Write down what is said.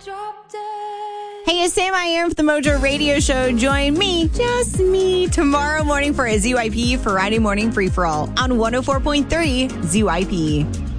Hey, it's Sam I Am for the Mojo Radio Show. Join me, just me, tomorrow morning for a ZYP Friday Morning Free-For-All on 104.3 ZYP.